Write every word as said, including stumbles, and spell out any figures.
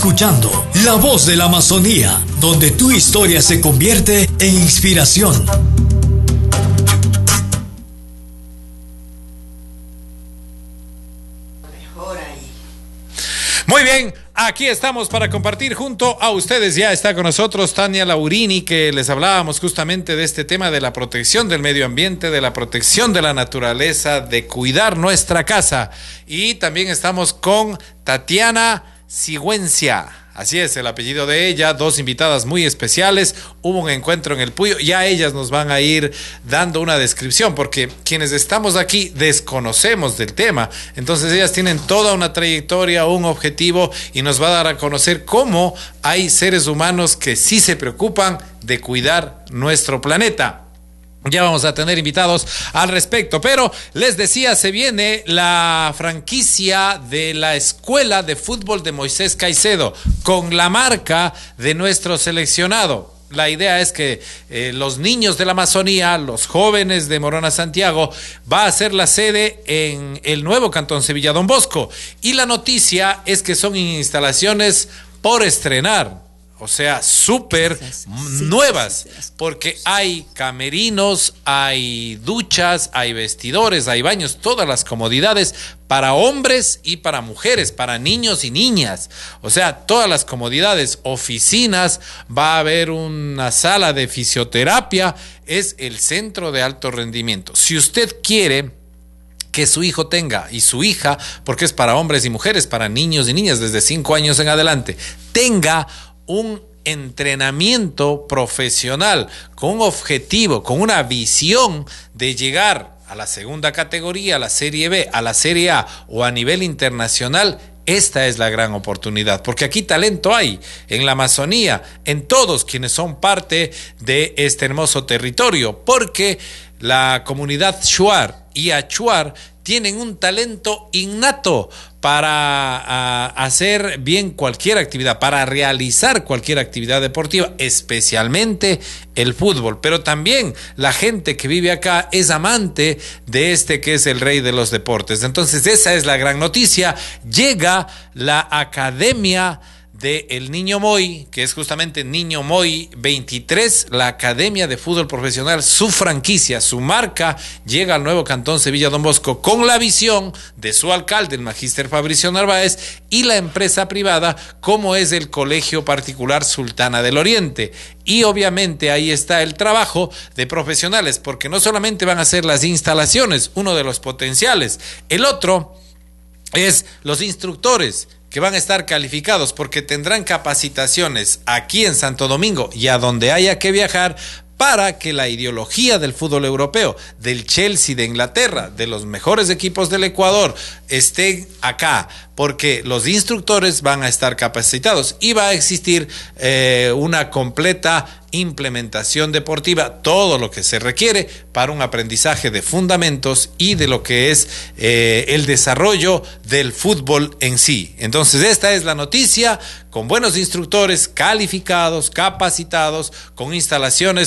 Escuchando La Voz de la Amazonía, donde tu historia se convierte en inspiración. Muy bien, aquí estamos para compartir junto a ustedes. Ya está con nosotros Tania Laurini, que les hablábamos justamente de este tema de la protección del medio ambiente, de la protección de la naturaleza, de cuidar nuestra casa. Y también estamos con Tatiana Sigüencia. Así es, el apellido de ella, dos invitadas muy especiales. Hubo un encuentro en el Puyo, ya ellas nos van a ir dando una descripción, porque quienes estamos aquí desconocemos del tema. Entonces ellas tienen toda una trayectoria, un objetivo, y nos va a dar a conocer cómo hay seres humanos que sí se preocupan de cuidar nuestro planeta. Ya vamos a tener invitados al respecto, pero les decía, se viene la franquicia de la Escuela de Fútbol de Moisés Caicedo con la marca de nuestro seleccionado. La idea es que eh, los niños de la Amazonía, los jóvenes de Morona Santiago, va a ser la sede en el nuevo Cantón Sevilla Don Bosco. Y la noticia es que son instalaciones por estrenar. O sea, súper nuevas, porque hay camerinos, hay duchas, hay vestidores, hay baños, todas las comodidades para hombres y para mujeres, para niños y niñas. O sea, todas las comodidades, oficinas, va a haber una sala de fisioterapia, es el centro de alto rendimiento. Si usted quiere que su hijo tenga, y su hija, porque es para hombres y mujeres, para niños y niñas desde cinco años en adelante, tenga un entrenamiento profesional con un objetivo, con una visión de llegar a la segunda categoría, a la Serie B, a la Serie A o a nivel internacional, esta es la gran oportunidad, porque aquí talento hay en la Amazonía, en todos quienes son parte de este hermoso territorio, porque la comunidad Shuar y Achuar tienen un talento innato para a, hacer bien cualquier actividad, para realizar cualquier actividad deportiva, especialmente el fútbol. Pero también la gente que vive acá es amante de este que es el rey de los deportes. Entonces esa es la gran noticia. Llega la Academia de el Niño Moy, que es justamente Niño Moy veintitrés, la Academia de Fútbol Profesional, su franquicia, su marca, llega al nuevo Cantón Sevilla Don Bosco con la visión de su alcalde, el magíster Fabricio Narváez, y la empresa privada, como es el Colegio Particular Sultana del Oriente. Y obviamente ahí está el trabajo de profesionales, porque no solamente van a ser las instalaciones, uno de los potenciales, el otro es los instructores, que van a estar calificados porque tendrán capacitaciones aquí en Santo Domingo y a donde haya que viajar para que la ideología del fútbol europeo, del Chelsea de Inglaterra, de los mejores equipos del Ecuador, esté acá, porque los instructores van a estar capacitados y va a existir eh, una completa implementación deportiva, todo lo que se requiere para un aprendizaje de fundamentos y de lo que es eh, el desarrollo del fútbol en sí. Entonces esta es la noticia, con buenos instructores calificados, capacitados, con instalaciones